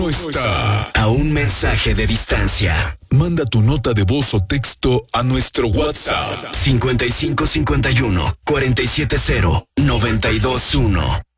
está a un mensaje de distancia. Manda tu nota de voz o texto a nuestro WhatsApp 5551 470 921.